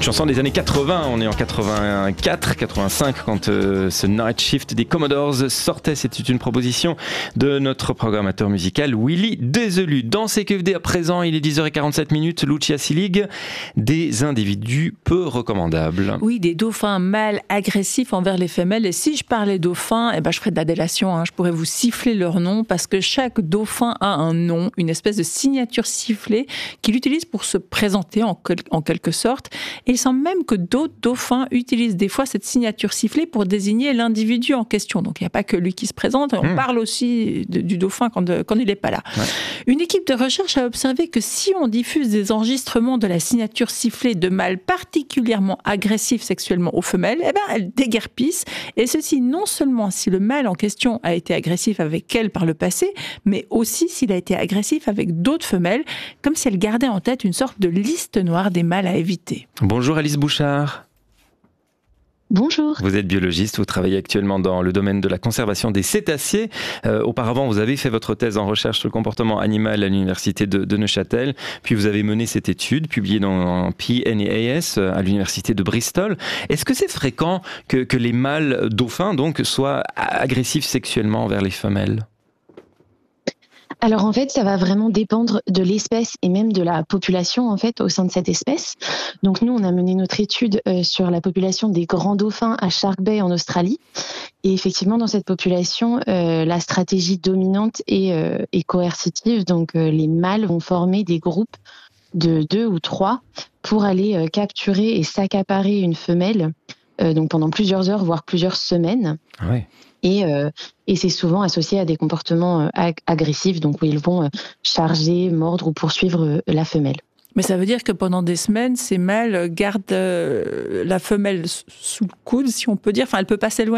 chanson des années 80, on est en 84, 85 quand ce Night Shift des Commodores sortait. C'était une proposition de notre programmateur musical Willy Déselu. Dans CQFD à présent, il est 10h47, Lucia Selig, des individus peu recommandables. Oui, des dauphins mâles agressifs envers les femelles. Et si je parlais dauphins, je ferais de la délation. Je pourrais vous siffler leur nom parce que chaque dauphin a un nom, une espèce de signature sifflée qu'il utilise pour se présenter en quelque sorte. Et il semble même que d'autres dauphins utilisent des fois cette signature sifflée pour désigner l'individu en question. Donc il n'y a pas que lui qui se présente, on parle aussi du dauphin quand il n'est pas là. Ouais. Une équipe de recherche a observé que si on diffuse des enregistrements de la signature sifflée de mâles particulièrement agressifs sexuellement aux femelles, elles déguerpissent. Et ceci non seulement si le mâle en question a été agressif avec elles par le passé, mais aussi s'il a été agressif avec d'autres femelles, comme si elles gardaient en tête une sorte de liste noire des mâles à éviter. Bonjour Alice Bouchard. Bonjour. Vous êtes biologiste, vous travaillez actuellement dans le domaine de la conservation des cétacés. Auparavant, vous avez fait votre thèse en recherche sur le comportement animal à l'université de Neuchâtel, puis vous avez mené cette étude, publiée dans PNAS à l'université de Bristol. Est-ce que c'est fréquent que les mâles dauphins donc, soient agressifs sexuellement envers les femelles ? Alors en fait, ça va vraiment dépendre de l'espèce et même de la population en fait au sein de cette espèce. Donc nous, on a mené notre étude sur la population des grands dauphins à Shark Bay en Australie. Et effectivement, dans cette population, la stratégie dominante est coercitive. Donc les mâles vont former des groupes de 2 ou 3 pour aller capturer et s'accaparer une femelle donc pendant plusieurs heures, voire plusieurs semaines. Ah ouais. Et c'est souvent associé à des comportements agressifs, donc où ils vont charger, mordre ou poursuivre la femelle. Mais ça veut dire que pendant des semaines, ces mâles gardent la femelle sous le coude, si on peut dire. Enfin, elle ne peut pas s'éloigner ?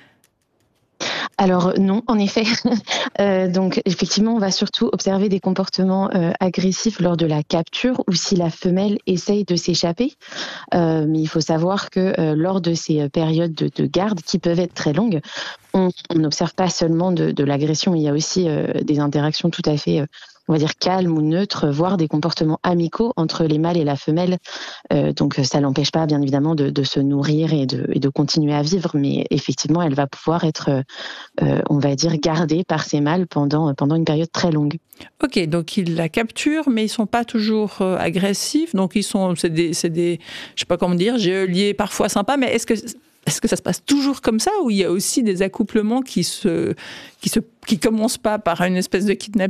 Alors non, en effet. Donc effectivement, on va surtout observer des comportements agressifs lors de la capture ou si la femelle essaye de s'échapper. Mais il faut savoir que lors de ces périodes de garde, qui peuvent être très longues, on n'observe pas seulement de l'agression, il y a aussi des interactions tout à fait on va dire calmes ou neutres, voire des comportements amicaux entre les mâles et la femelle. Donc ça l'empêche pas bien évidemment de se nourrir et de continuer à vivre, mais effectivement elle va pouvoir être, on va dire, gardée par ces mâles pendant une période très longue. Ok, donc ils la capturent, mais ils sont pas toujours agressifs. Donc c'est des, je sais pas comment dire, geôliers parfois sympas, mais est-ce que ça se passe toujours comme ça ou il y a aussi des accouplements qui commencent pas par une espèce de kidnapping ?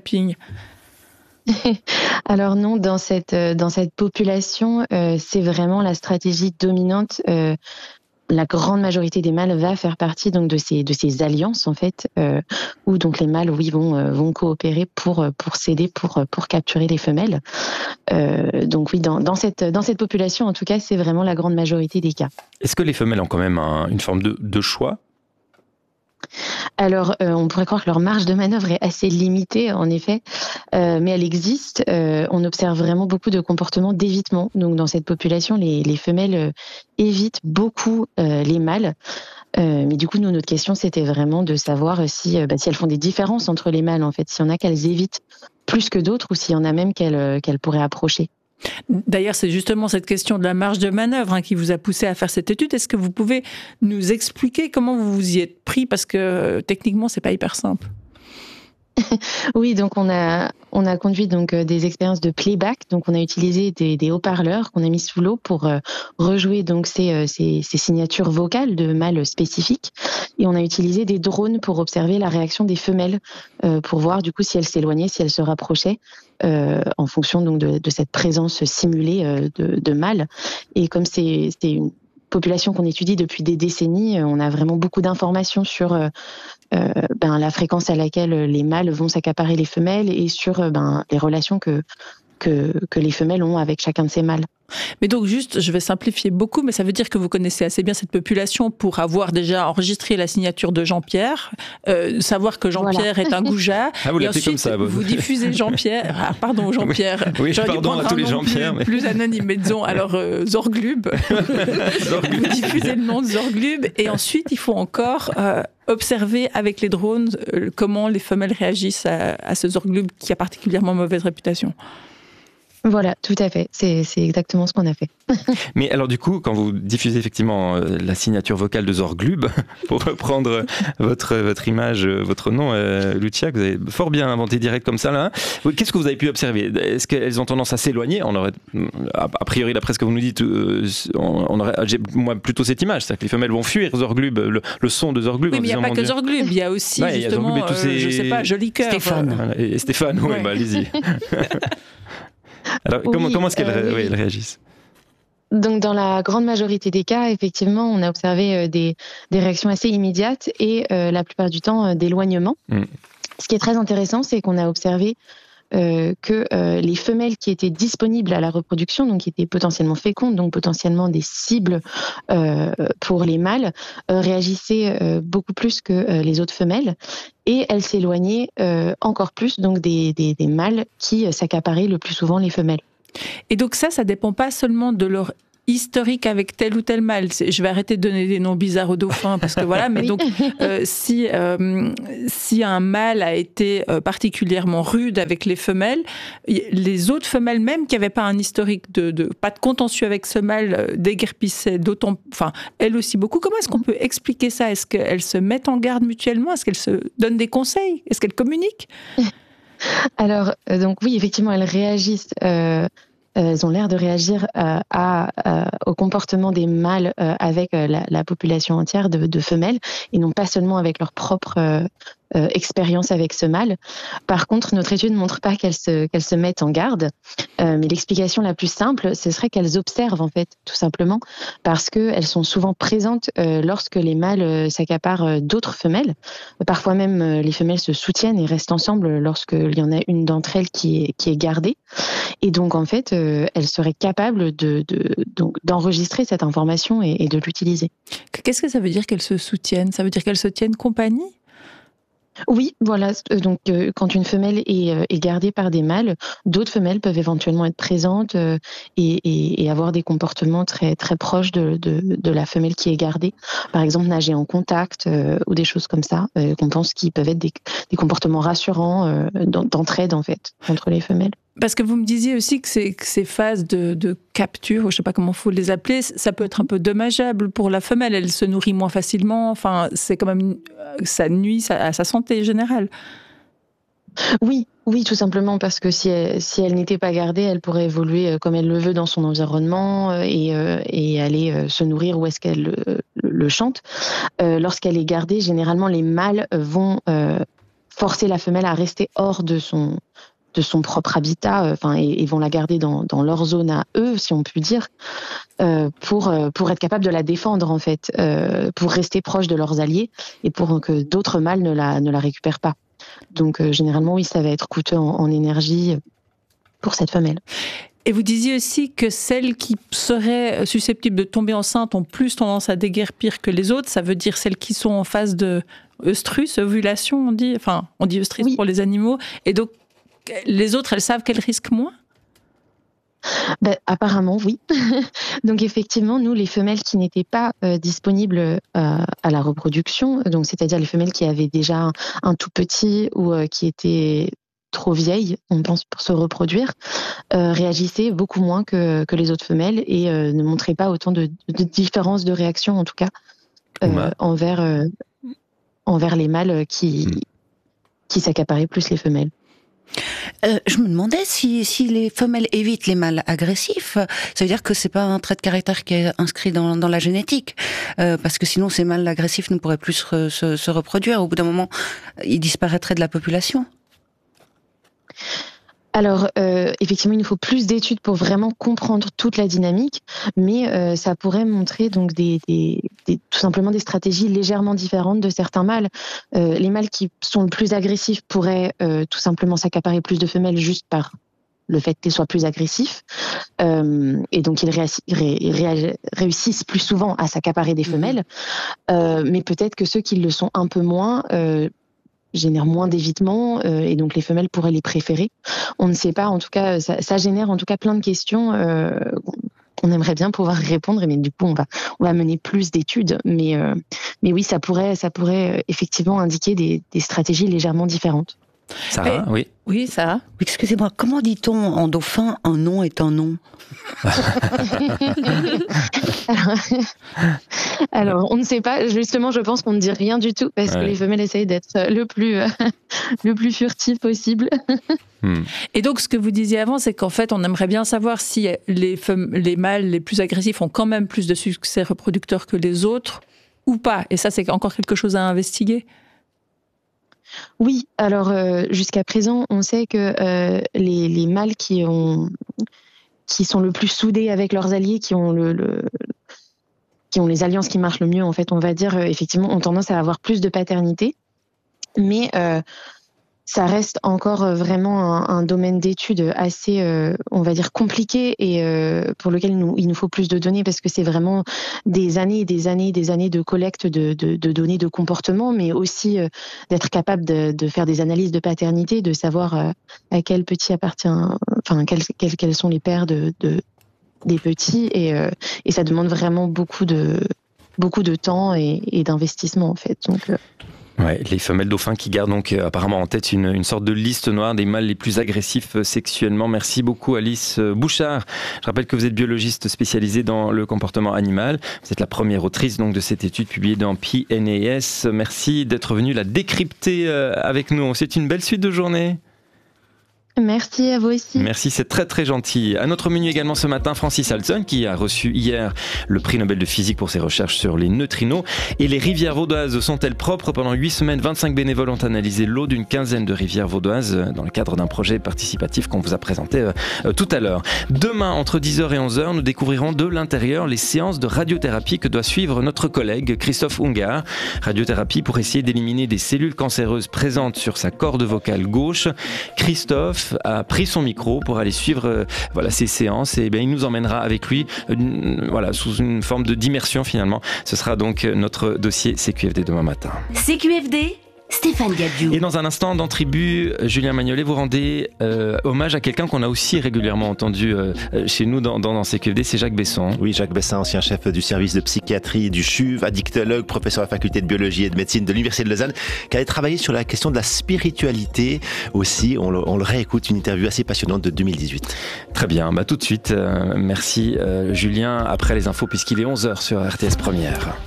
Alors non, dans cette population, c'est vraiment la stratégie dominante. La grande majorité des mâles va faire partie donc de ces alliances en fait, où donc les mâles vont coopérer pour s'aider pour capturer les femelles. Donc oui, dans cette population en tout cas, c'est vraiment la grande majorité des cas. Est-ce que les femelles ont quand même une forme de choix ? Alors, on pourrait croire que leur marge de manœuvre est assez limitée, en effet, mais elle existe. On observe vraiment beaucoup de comportements d'évitement. Donc, dans cette population, les femelles évitent beaucoup les mâles. Mais du coup, nous, notre question, c'était vraiment de savoir si elles font des différences entre les mâles, en fait, s'il y en a qu'elles évitent plus que d'autres ou s'il y en a même qu'elles pourraient approcher. D'ailleurs, c'est justement cette question de la marge de manœuvre qui vous a poussé à faire cette étude. Est-ce que vous pouvez nous expliquer comment vous vous y êtes pris ? Parce que techniquement, c'est pas hyper simple. Oui, donc on a conduit donc des expériences de playback. Donc on a utilisé des haut-parleurs qu'on a mis sous l'eau pour rejouer donc ces signatures vocales de mâles spécifiques. Et on a utilisé des drones pour observer la réaction des femelles, pour voir du coup si elles s'éloignaient, si elles se rapprochaient, en fonction donc de cette présence simulée de mâles. Et comme c'est une population qu'on étudie depuis des décennies, on a vraiment beaucoup d'informations sur la fréquence à laquelle les mâles vont s'accaparer les femelles et sur les relations que les femelles ont avec chacun de ces mâles. Mais donc juste, je vais simplifier beaucoup, mais ça veut dire que vous connaissez assez bien cette population pour avoir déjà enregistré la signature de Jean-Pierre, savoir que Jean-Pierre est un goujat. Ah, vous l'appelez comme ça. Vous diffusez Jean-Pierre. Ah, pardon, Jean-Pierre. Oui, pardon à tous les Jean-Pierre. Plus anonyme, mais disons, alors Zorglub. Vous diffusez le nom de Zorglub, et ensuite, il faut encore observer avec les drones comment les femelles réagissent à ce Zorglub qui a particulièrement mauvaise réputation. Voilà, tout à fait. C'est exactement ce qu'on a fait. Mais alors du coup, quand vous diffusez effectivement la signature vocale de Zorglub, pour reprendre votre image, votre nom, Lucia, que vous avez fort bien inventé direct comme ça là. Qu'est-ce que vous avez pu observer? Est-ce qu'elles ont tendance à s'éloigner? On aurait, a priori, d'après ce que vous nous dites, j'ai moi plutôt cette image, c'est-à-dire que les femelles vont fuir Zorglub, le son de Zorglub. Oui, mais il n'y a pas que Zorglub, il y a aussi justement, je sais pas, Joli Cœur. Stéphane. Et Stéphane, oui, allez-y. Alors, comment est-ce qu'elles réagissent? Donc, dans la grande majorité des cas, effectivement, on a observé des réactions assez immédiates et la plupart du temps d'éloignement. Ce qui est très intéressant, c'est qu'on a observé que les femelles qui étaient disponibles à la reproduction, donc qui étaient potentiellement fécondes, donc potentiellement des cibles pour les mâles, réagissaient beaucoup plus que les autres femelles. Et elles s'éloignaient encore plus donc des mâles qui s'accaparaient le plus souvent les femelles. Et donc ça dépend pas seulement de leur historique avec tel ou tel mâle. Je vais arrêter de donner des noms bizarres aux dauphins parce que voilà, mais donc si un mâle a été particulièrement rude avec les femelles, les autres femelles même qui n'avaient pas un historique pas de contentieux avec ce mâle déguerpissaient elles aussi beaucoup. Comment est-ce qu'on peut expliquer ça? Est-ce qu'elles se mettent en garde mutuellement? Est-ce qu'elles se donnent des conseils? Est-ce qu'elles communiquent? Alors, donc oui, effectivement, elles réagissent. Elles ont l'air de réagir au comportement des mâles avec la population entière de femelles et non pas seulement avec leur propre expérience avec ce mâle. Par contre, notre étude ne montre pas qu'elles se mettent en garde, mais l'explication la plus simple, ce serait qu'elles observent en fait, tout simplement, parce qu'elles sont souvent présentes lorsque les mâles s'accaparent d'autres femelles. Parfois même, les femelles se soutiennent et restent ensemble lorsqu'il y en a une d'entre elles qui est gardée. Et donc, en fait, elles seraient capables d'enregistrer cette information et de l'utiliser. Qu'est-ce que ça veut dire qu'elles se soutiennent? Ça veut dire qu'elles se tiennent compagnie? Oui, voilà. Donc, quand une femelle est gardée par des mâles, d'autres femelles peuvent éventuellement être présentes et avoir des comportements très très proches de la femelle qui est gardée. Par exemple, nager en contact ou des choses comme ça, qu'on pense qui peuvent être des comportements rassurants d'entraide en fait entre les femelles. Parce que vous me disiez aussi que ces phases de capture, je ne sais pas comment il faut les appeler, ça peut être un peu dommageable pour la femelle. Elle se nourrit moins facilement. Enfin, c'est quand même, ça nuit à sa santé générale. Oui, tout simplement parce que si elle n'était pas gardée, elle pourrait évoluer comme elle le veut dans son environnement et aller se nourrir où est-ce qu'elle le chante. Lorsqu'elle est gardée, généralement, les mâles vont forcer la femelle à rester hors de son propre habitat, et vont la garder dans leur zone à eux, si on peut dire, pour être capable de la défendre en fait, pour rester proche de leurs alliés et pour que d'autres mâles ne la récupèrent pas. Donc généralement oui, ça va être coûteux en énergie pour cette femelle. Et vous disiez aussi que celles qui seraient susceptibles de tomber enceintes ont plus tendance à déguerpir que les autres. Ça veut dire celles qui sont en phase de œstrus, ovulation, on dit œstrus oui. Pour les animaux. Et donc les autres, elles savent qu'elles risquent moins? Apparemment, oui. Donc effectivement, nous, les femelles qui n'étaient pas disponibles à la reproduction, donc c'est-à-dire les femelles qui avaient déjà un tout petit ou qui étaient trop vieilles, on pense, pour se reproduire, réagissaient beaucoup moins que les autres femelles et ne montraient pas autant de différence de réaction, en tout cas, envers les mâles qui s'accaparaient plus les femelles. Je me demandais si les femelles évitent les mâles agressifs, ça veut dire que c'est pas un trait de caractère qui est inscrit dans la génétique, parce que sinon ces mâles agressifs ne pourraient plus se reproduire. Au bout d'un moment, ils disparaîtraient de la population. Alors, effectivement, il nous faut plus d'études pour vraiment comprendre toute la dynamique, mais ça pourrait montrer donc tout simplement des stratégies légèrement différentes de certains mâles. Les mâles qui sont le plus agressifs pourraient tout simplement s'accaparer plus de femelles juste par le fait qu'ils soient plus agressifs, et donc ils réussissent plus souvent à s'accaparer des femelles, mais peut-être que ceux qui le sont un peu moins génère moins d'évitement et donc les femelles pourraient les préférer. On ne sait pas, en tout cas, ça génère en tout cas plein de questions qu'on aimerait bien pouvoir répondre, mais du coup on va mener plus d'études, mais oui, ça pourrait effectivement indiquer des stratégies légèrement différentes. Sarah, oui. Oui, Sarah. Excusez-moi, comment dit-on en dauphin un nom est un nom? Alors, on ne sait pas. Justement, je pense qu'on ne dit rien du tout parce que les femelles essayent d'être le plus furtif possible. Et donc, ce que vous disiez avant, c'est qu'en fait, on aimerait bien savoir si les mâles les plus agressifs ont quand même plus de succès reproducteur que les autres ou pas. Et ça, c'est encore quelque chose à investiguer. Oui, alors jusqu'à présent, on sait que les mâles qui sont le plus soudés avec leurs alliés, qui ont les alliances qui marchent le mieux, en fait, on va dire, effectivement, ont tendance à avoir plus de paternité. Mais ça reste encore vraiment un domaine d'études assez, on va dire, compliqué et pour lequel il nous faut plus de données parce que c'est vraiment des années et des années et des années de collecte de données de comportement, mais aussi d'être capable de faire des analyses de paternité, de savoir à quel petit appartient, enfin, quels sont les pères des petits et ça demande vraiment beaucoup de temps et d'investissement, en fait. Donc, Ouais, les femelles dauphins qui gardent donc apparemment en tête une sorte de liste noire des mâles les plus agressifs sexuellement. Merci beaucoup Alice Bouchard. Je rappelle que vous êtes biologiste spécialisée dans le comportement animal. Vous êtes la première autrice donc de cette étude publiée dans PNAS. Merci d'être venue la décrypter avec nous. C'est une belle suite de journée. Merci à vous aussi. Merci, c'est très très gentil. À notre menu également ce matin, Francis Halton qui a reçu hier le prix Nobel de physique pour ses recherches sur les neutrinos. Et les rivières vaudoises sont-elles propres? Pendant 8 semaines, 25 bénévoles ont analysé l'eau d'une quinzaine de rivières vaudoises dans le cadre d'un projet participatif qu'on vous a présenté tout à l'heure. Demain, entre 10h et 11h, nous découvrirons de l'intérieur les séances de radiothérapie que doit suivre notre collègue Christophe Ungart. Radiothérapie pour essayer d'éliminer des cellules cancéreuses présentes sur sa corde vocale gauche. Christophe a pris son micro pour aller suivre ces séances et il nous emmènera avec lui sous une forme d'immersion finalement. Ce sera donc notre dossier CQFD demain matin. CQFD, Stéphane Gadiou. Et dans un instant, dans Tribu, Julien Magnolet, vous rendez hommage à quelqu'un qu'on a aussi régulièrement entendu chez nous dans CQFD, c'est Jacques Besson. Oui, Jacques Besson, ancien chef du service de psychiatrie du CHUV, addictologue, professeur à la faculté de biologie et de médecine de l'Université de Lausanne, qui avait travaillé sur la question de la spiritualité aussi. On le réécoute, une interview assez passionnante de 2018. Très bien, tout de suite, merci Julien, après les infos puisqu'il est 11h sur RTS Première.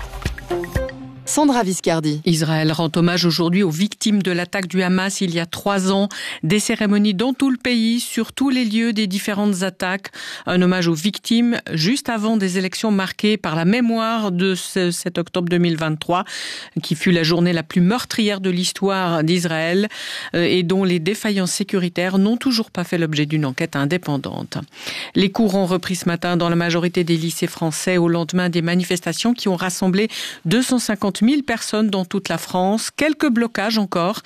Sandra Viscardi. Israël rend hommage aujourd'hui aux victimes de l'attaque du Hamas il y a 3 ans. Des cérémonies dans tout le pays, sur tous les lieux des différentes attaques. Un hommage aux victimes juste avant des élections marquées par la mémoire de ce 7 octobre 2023, qui fut la journée la plus meurtrière de l'histoire d'Israël et dont les défaillances sécuritaires n'ont toujours pas fait l'objet d'une enquête indépendante. Les cours ont repris ce matin dans la majorité des lycées français au lendemain des manifestations qui ont rassemblé 250 000 personnes dans toute la France. Quelques blocages encore.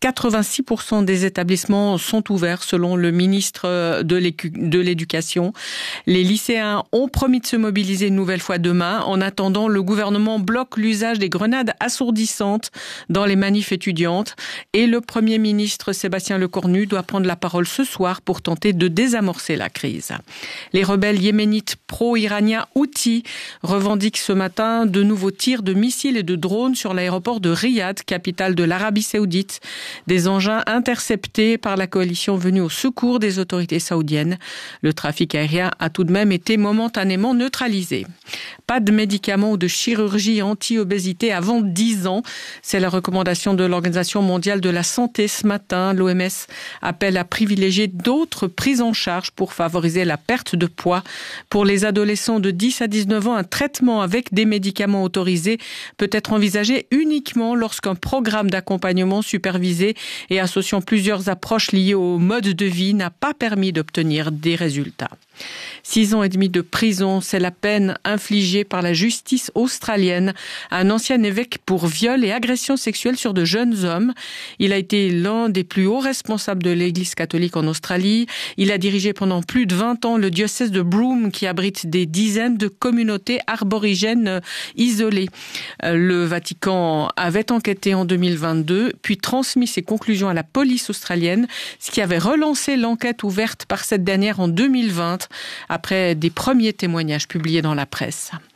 86% des établissements sont ouverts selon le ministre de l'Éducation. Les lycéens ont promis de se mobiliser une nouvelle fois demain. En attendant, le gouvernement bloque l'usage des grenades assourdissantes dans les manifs étudiantes. Et le Premier ministre Sébastien Lecornu doit prendre la parole ce soir pour tenter de désamorcer la crise. Les rebelles yéménites pro-iraniens Houthis revendiquent ce matin de nouveaux tirs de missiles et de drones sur l'aéroport de Riyad, capitale de l'Arabie Saoudite. Des engins interceptés par la coalition venue au secours des autorités saoudiennes. Le trafic aérien a tout de même été momentanément neutralisé. Pas de médicaments ou de chirurgie anti-obésité avant 10 ans. C'est la recommandation de l'Organisation mondiale de la santé ce matin. L'OMS appelle à privilégier d'autres prises en charge pour favoriser la perte de poids. Pour les adolescents de 10 à 19 ans, un traitement avec des médicaments autorisés peut être envisagé uniquement lorsqu'un programme d'accompagnement supervisé et associant plusieurs approches liées au mode de vie n'a pas permis d'obtenir des résultats. 6 ans et demi de prison, c'est la peine infligée par la justice australienne à un ancien évêque pour viol et agression sexuelle sur de jeunes hommes. Il a été l'un des plus hauts responsables de l'Église catholique en Australie. Il a dirigé pendant plus de 20 ans le diocèse de Broome qui abrite des dizaines de communautés arborigènes isolées. Le Vatican avait enquêté en 2022, puis transmis ses conclusions à la police australienne, ce qui avait relancé l'enquête ouverte par cette dernière en 2020, après des premiers témoignages publiés dans la presse.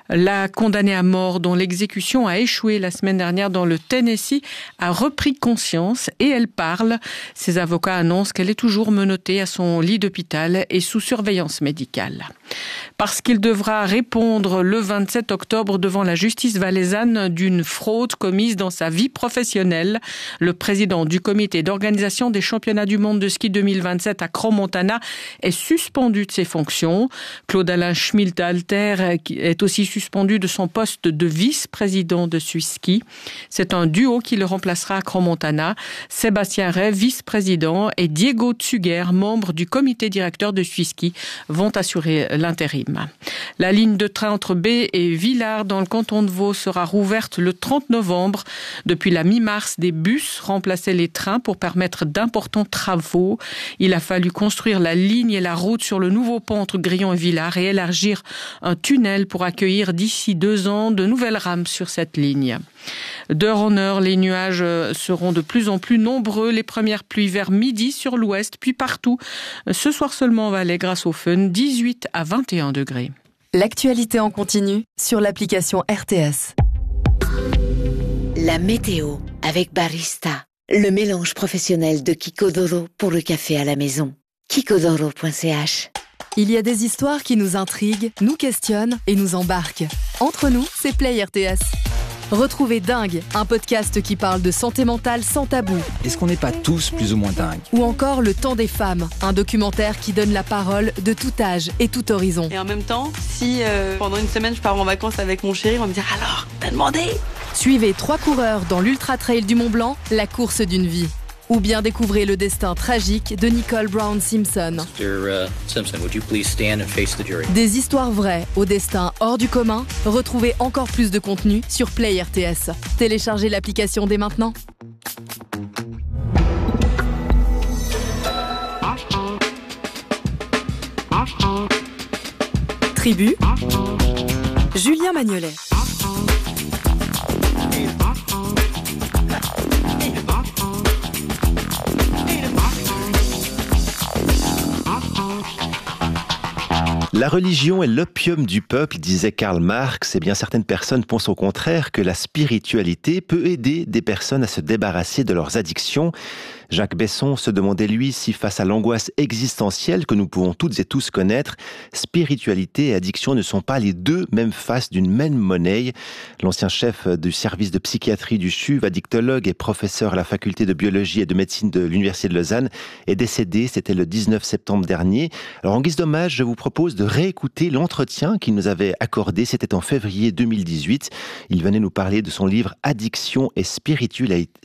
La condamnée à mort, dont l'exécution a échoué la semaine dernière dans le Tennessee, a repris conscience et elle parle. Ses avocats annoncent qu'elle est toujours menottée à son lit d'hôpital et sous surveillance médicale. Parce qu'il devra répondre le 27 octobre devant la justice valaisanne d'une fraude commise dans sa vie professionnelle, le président du comité d'organisation des championnats du monde de ski 2027 à Crans-Montana est suspendu de ses fonctions. Claude-Alain Schmidt-Alter est aussi suspendu de son poste de vice-président de Swisski. C'est un duo qui le remplacera à Crans-Montana. Sébastien Ray, vice-président, et Diego Tsuguer, membre du comité directeur de Swisski, vont assurer l'intérim. La ligne de train entre Baie et Villars dans le canton de Vaud sera rouverte le 30 novembre. Depuis la mi-mars, des bus remplaçaient les trains pour permettre d'importants travaux. Il a fallu construire la ligne et la route sur le nouveau pont entre Grillon et Villars et élargir un tunnel pour accueillir d'ici 2 ans de nouvelles rames sur cette ligne. D'heure en heure, les nuages seront de plus en plus nombreux. Les premières pluies vers midi sur l'ouest, puis partout. Ce soir seulement en Valais grâce au fun, 18 à 21 degrés. L'actualité en continu sur l'application RTS. La météo avec Barista, le mélange professionnel de Kikodoro pour le café à la maison. Kikodoro.ch. Il y a des histoires qui nous intriguent, nous questionnent et nous embarquent. Entre nous, c'est Play RTS. Retrouvez Dingue, un podcast qui parle de santé mentale sans tabou. Est-ce qu'on n'est pas tous plus ou moins dingues ? Ou encore Le Temps des femmes, un documentaire qui donne la parole de tout âge et tout horizon. Et en même temps, si pendant une semaine je pars en vacances avec mon chéri, on va me dire « Alors, t'as demandé ?» Suivez 3 coureurs dans l'Ultra Trail du Mont Blanc, la course d'une vie. Ou bien découvrez le destin tragique de Nicole Brown Simpson. Mr. Simpson, would you please stand and face the jury? Des histoires vraies au destin hors du commun. Retrouvez encore plus de contenu sur Play RTS. Téléchargez l'application dès maintenant. Tribu, Julien Magnolet. La religion est l'opium du peuple, disait Karl Marx. Eh bien, certaines personnes pensent au contraire que la spiritualité peut aider des personnes à se débarrasser de leurs addictions. Jacques Besson se demandait, lui, si face à l'angoisse existentielle que nous pouvons toutes et tous connaître, spiritualité et addiction ne sont pas les deux mêmes faces d'une même monnaie. L'ancien chef du service de psychiatrie du CHUV, addictologue et professeur à la faculté de biologie et de médecine de l'Université de Lausanne, est décédé. C'était le 19 septembre dernier. Alors, en guise d'hommage, je vous propose de réécouter l'entretien qu'il nous avait accordé. C'était en février 2018. Il venait nous parler de son livre « Addiction et spiritualité ».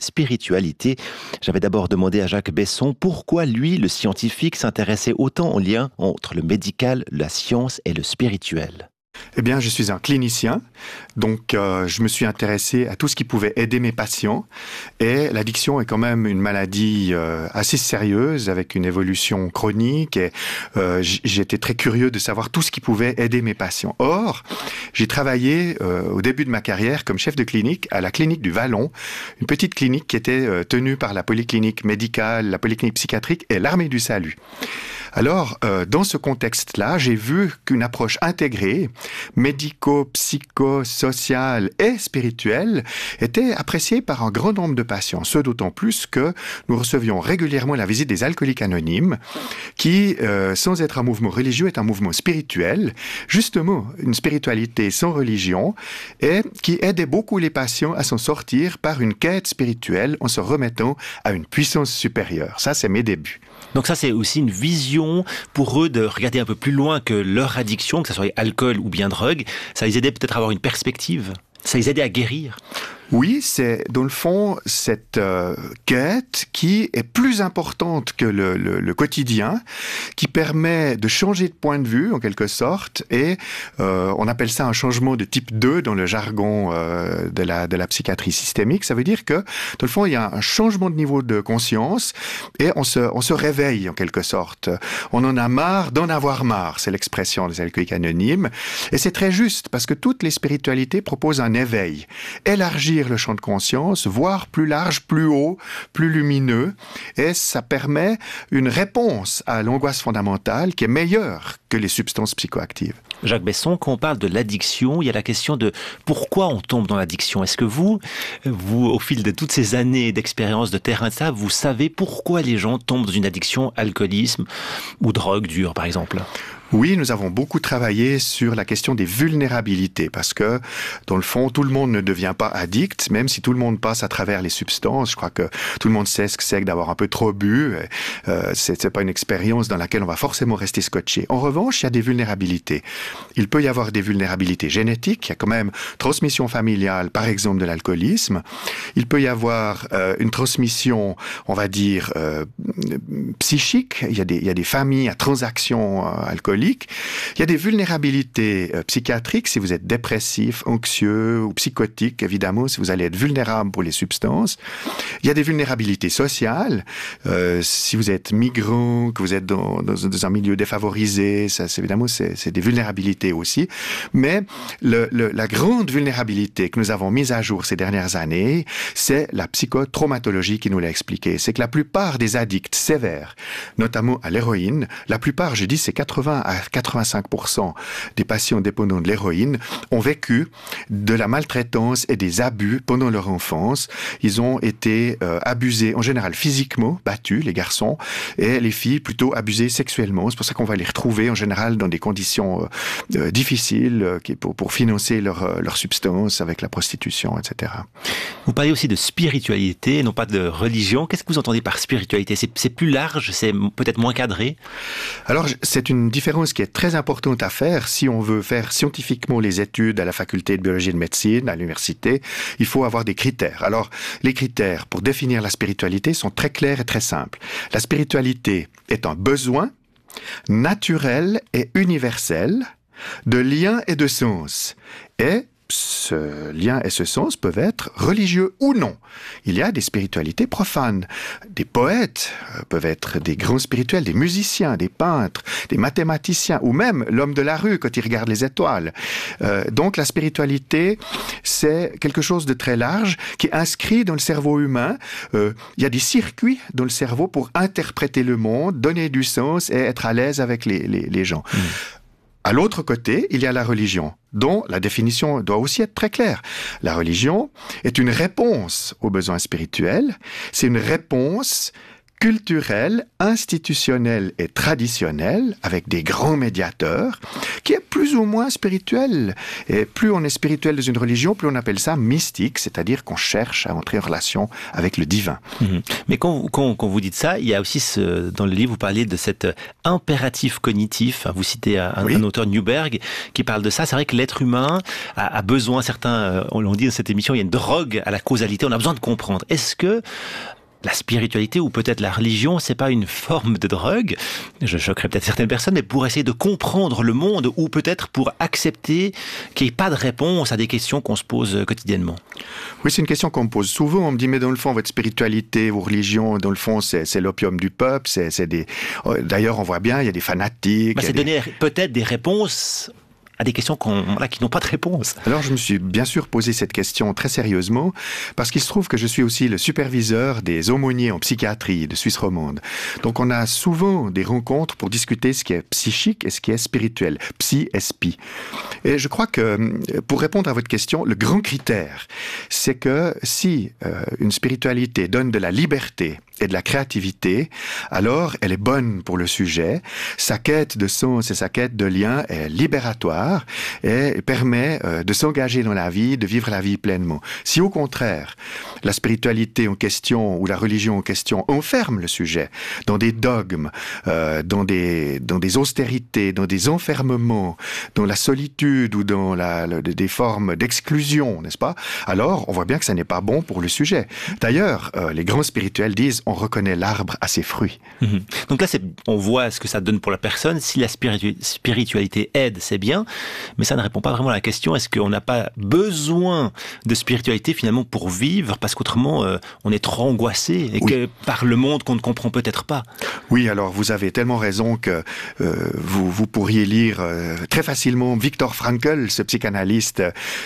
J'avais d'abord demandé à Jacques Besson pourquoi lui, le scientifique, s'intéressait autant au lien entre le médical, la science et le spirituel. Eh bien, je suis un clinicien, donc je me suis intéressé à tout ce qui pouvait aider mes patients. Et l'addiction est quand même une maladie assez sérieuse, avec une évolution chronique. Et j'étais très curieux de savoir tout ce qui pouvait aider mes patients. Or, j'ai travaillé au début de ma carrière comme chef de clinique à la clinique du Vallon, une petite clinique qui était tenue par la polyclinique médicale, la polyclinique psychiatrique et l'Armée du Salut. Alors, dans ce contexte-là, j'ai vu qu'une approche intégrée, médico-psycho-sociale et spirituelle, était appréciée par un grand nombre de patients. Ce d'autant plus que nous recevions régulièrement la visite des alcooliques anonymes, qui, sans être un mouvement religieux, est un mouvement spirituel, justement une spiritualité sans religion, et qui aidait beaucoup les patients à s'en sortir par une quête spirituelle en se remettant à une puissance supérieure. Ça, c'est mes débuts. Donc ça, c'est aussi une vision pour eux de regarder un peu plus loin que leur addiction, que ce soit alcool ou bien drogue. Ça les aidait peut-être à avoir une perspective. Ça les aidait à guérir. Oui, c'est dans le fond cette quête qui est plus importante que le quotidien, qui permet de changer de point de vue en quelque sorte, et on appelle ça un changement de type 2 dans le jargon de la psychiatrie systémique. Ça veut dire que dans le fond il y a un changement de niveau de conscience et on se réveille en quelque sorte. On en a marre d'en avoir marre, c'est l'expression des alcooliques anonymes, et c'est très juste parce que toutes les spiritualités proposent un éveil, élargir élargir le champ de conscience, voir plus large, plus haut, plus lumineux, et ça permet une réponse à l'angoisse fondamentale qui est meilleure que les substances psychoactives. Jacques Besson, quand on parle de l'addiction, il y a la question de pourquoi on tombe dans l'addiction. Est-ce que vous, au fil de toutes ces années d'expérience de terrain de ça, vous savez pourquoi les gens tombent dans une addiction, alcoolisme ou drogue dure, par exemple ? Oui, nous avons beaucoup travaillé sur la question des vulnérabilités parce que, dans le fond, tout le monde ne devient pas addict, même si tout le monde passe à travers les substances. Je crois que tout le monde sait ce que c'est que d'avoir un peu trop bu. C'est pas une expérience dans laquelle on va forcément rester scotché. En revanche, il y a des vulnérabilités. Il peut y avoir des vulnérabilités génétiques. Il y a quand même transmission familiale, par exemple, de l'alcoolisme. Il peut y avoir une transmission, on va dire, psychique. Il y a des familles à transaction alcoolique. Il y a des vulnérabilités psychiatriques si vous êtes dépressif, anxieux ou psychotique, évidemment, si vous allez être vulnérable pour les substances. Il y a des vulnérabilités sociales. Si vous êtes migrant, que vous êtes dans un milieu défavorisé, ça, évidemment, c'est des vulnérabilités aussi. Mais la grande vulnérabilité que nous avons mise à jour ces dernières années, c'est la psychotraumatologie qui nous l'a expliqué. C'est que la plupart des addicts sévères, notamment à l'héroïne, la plupart, je dis, c'est 80 à 85% des patients dépendants de l'héroïne ont vécu de la maltraitance et des abus pendant leur enfance. Ils ont été abusés, en général physiquement, battus, les garçons, et les filles plutôt abusées sexuellement. C'est pour ça qu'on va les retrouver en général dans des conditions difficiles pour financer leur substance avec la prostitution, etc. Vous parlez aussi de spiritualité, non pas de religion. Qu'est-ce que vous entendez par spiritualité ? C'est plus large, c'est peut-être moins cadré ? Alors, c'est une différence qui est très importante à faire si on veut faire scientifiquement les études à la faculté de biologie et de médecine, à l'université. Il faut avoir des critères. Alors, les critères pour définir la spiritualité sont très clairs et très simples. La spiritualité est un besoin naturel et universel de lien et de sens. Et ce lien et ce sens peuvent être religieux ou non. Il y a des spiritualités profanes. Des poètes peuvent être des grands spirituels, des musiciens, des peintres, des mathématiciens, ou même l'homme de la rue quand il regarde les étoiles. Donc la spiritualité, c'est quelque chose de très large qui est inscrit dans le cerveau humain. Il y a des circuits dans le cerveau pour interpréter le monde, donner du sens et être à l'aise avec les gens. À l'autre côté, il y a la religion, dont la définition doit aussi être très claire. La religion est une réponse aux besoins spirituels, c'est une réponse culturelle, institutionnelle et traditionnelle, avec des grands médiateurs, qui est plus ou moins spirituelle. Et plus on est spirituel dans une religion, plus on appelle ça mystique, c'est-à-dire qu'on cherche à entrer en relation avec le divin. Mais quand vous dites ça, il y a aussi, dans le livre, vous parlez de cet impératif cognitif. Vous citez un auteur, Newberg, qui parle de ça. C'est vrai que l'être humain a besoin, certains, on l'a dit dans cette émission, il y a une drogue à la causalité, on a besoin de comprendre. Est-ce que la spiritualité ou peut-être la religion, c'est pas une forme de drogue, je choquerai peut-être certaines personnes, mais pour essayer de comprendre le monde ou peut-être pour accepter qu'il n'y ait pas de réponse à des questions qu'on se pose quotidiennement? Oui, c'est une question qu'on me pose souvent. On me dit, mais dans le fond, votre spiritualité, vos religions, dans le fond, c'est l'opium du peuple. D'ailleurs, on voit bien, il y a des fanatiques. C'est donner peut-être des réponses à des questions qui n'ont pas de réponse. Alors, je me suis bien sûr posé cette question très sérieusement, parce qu'il se trouve que je suis aussi le superviseur des aumôniers en psychiatrie de Suisse romande. Donc, on a souvent des rencontres pour discuter ce qui est psychique et ce qui est spirituel. Psy-SP. Et je crois que, pour répondre à votre question, le grand critère, c'est que si une spiritualité donne de la liberté et de la créativité, alors elle est bonne pour le sujet. Sa quête de sens et sa quête de lien est libératoire et permet de s'engager dans la vie, de vivre la vie pleinement. Si au contraire, la spiritualité en question ou la religion en question enferme le sujet dans des dogmes, dans des austérités, dans des enfermements, dans la solitude ou dans des formes d'exclusion, n'est-ce pas? Alors, on voit bien que ça n'est pas bon pour le sujet. D'ailleurs, les grands spirituels disent on reconnaît l'arbre à ses fruits. Donc là, on voit ce que ça donne pour la personne. Si la spiritualité aide, c'est bien. mais ça ne répond pas vraiment à la question. Est-ce qu'on n'a pas besoin de spiritualité finalement pour vivre, parce qu'autrement on est trop angoissé et que par le monde qu'on ne comprend peut-être pas. Oui, alors vous avez tellement raison que vous pourriez lire très facilement Viktor Frankl, ce psychanalyste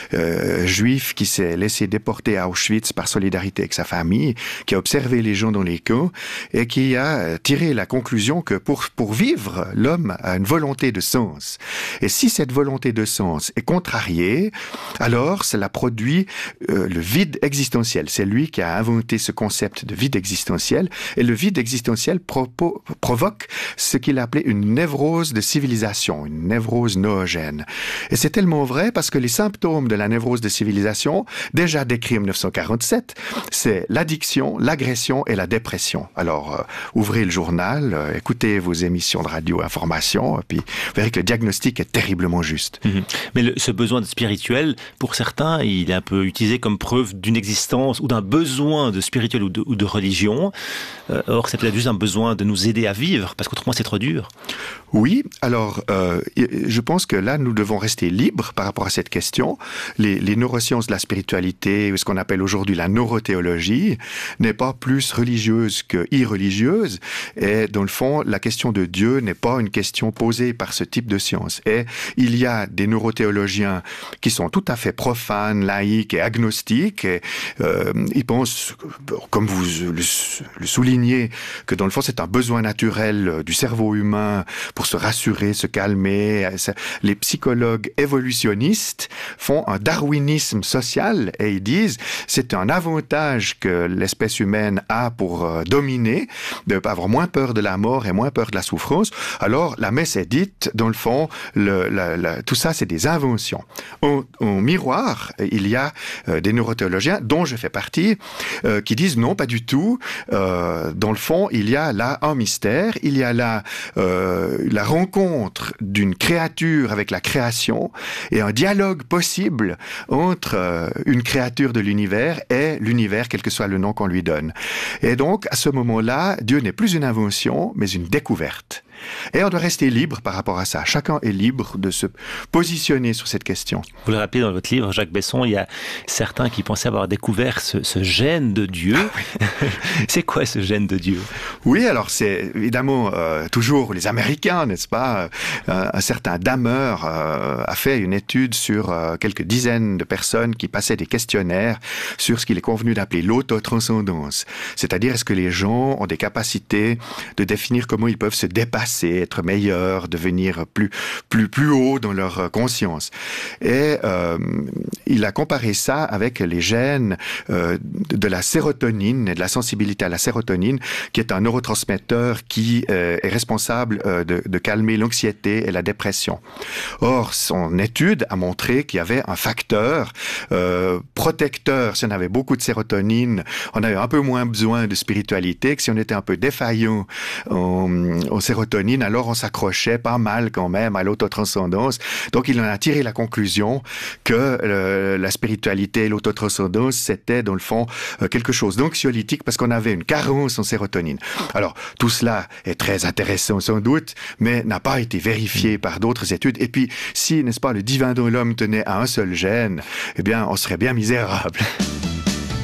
juif qui s'est laissé déporter à Auschwitz par solidarité avec sa famille, qui a observé les gens dans les camps et qui a tiré la conclusion que pour vivre, l'homme a une volonté de sens. Et si cette volonté de sens est contrariée, alors cela produit le vide existentiel. C'est lui qui a inventé ce concept de vide existentiel, et le vide existentiel provoque ce qu'il a appelé une névrose de civilisation, une névrose noogène. Et c'est tellement vrai parce que les symptômes de la névrose de civilisation, déjà décrits en 1947, c'est l'addiction, l'agression et la dépression. Alors, ouvrez le journal, écoutez vos émissions de radio, information, et puis vous verrez que le diagnostic est terriblement juste. Mais ce besoin de spirituel, pour certains, il est un peu utilisé comme preuve d'une existence ou d'un besoin de spirituel ou de religion. Or, c'est peut-être juste un besoin de nous aider à vivre, parce qu'autrement c'est trop dur. Oui, alors je pense que là nous devons rester libres par rapport à cette question. Les neurosciences de la spiritualité, ce qu'on appelle aujourd'hui la neurothéologie, n'est pas plus religieuse que irreligieuse, et dans le fond la question de Dieu n'est pas une question posée par ce type de science. Et il y a des neurothéologiens qui sont tout à fait profanes, laïcs et agnostiques, et ils pensent, comme vous le soulignez, que dans le fond c'est un besoin naturel du cerveau humain pour se rassurer, se calmer. Les psychologues évolutionnistes font un darwinisme social et ils disent c'est un avantage que l'espèce humaine a pour dominer, de avoir moins peur de la mort et moins peur de la souffrance. Alors la messe est dite, dans le fond, tout ça c'est des inventions. Au miroir, il y a des neurothéologiens dont je fais partie qui disent non, pas du tout. Dans le fond, il y a là un mystère, il y a là la rencontre d'une créature avec la création et un dialogue possible entre une créature de l'univers et l'univers, quel que soit le nom qu'on lui donne. Et donc, à ce moment-là, Dieu n'est plus une invention, mais une découverte. Et on doit rester libre par rapport à ça. Chacun est libre de se positionner sur cette question. Vous le rappelez dans votre livre, Jacques Besson, il y a certains qui pensaient avoir découvert ce gène de Dieu. C'est quoi ce gène de Dieu? Oui, alors c'est évidemment toujours les Américains, n'est-ce pas? Un certain Dahmer a fait une étude sur quelques dizaines de personnes qui passaient des questionnaires sur ce qu'il est convenu d'appeler l'autotranscendance. C'est-à-dire, est-ce que les gens ont des capacités de définir comment ils peuvent se dépasser, être meilleurs, devenir plus haut dans leur conscience. Et il a comparé ça avec les gènes de la sérotonine et de la sensibilité à la sérotonine, qui est un neurotransmetteur qui est responsable de calmer l'anxiété et la dépression. Or, son étude a montré qu'il y avait un facteur protecteur. Si on avait beaucoup de sérotonine, on avait un peu moins besoin de spiritualité, que si on était un peu défaillant en sérotonine, alors on s'accrochait pas mal quand même à l'autotranscendance. Donc il en a tiré la conclusion que la spiritualité et l'autotranscendance, c'était dans le fond quelque chose d'anxiolytique parce qu'on avait une carence en sérotonine. Alors tout cela est très intéressant sans doute, mais n'a pas été vérifié par d'autres études. Et puis si, n'est-ce pas, le divin dans l'homme tenait à un seul gène, eh bien on serait bien misérable.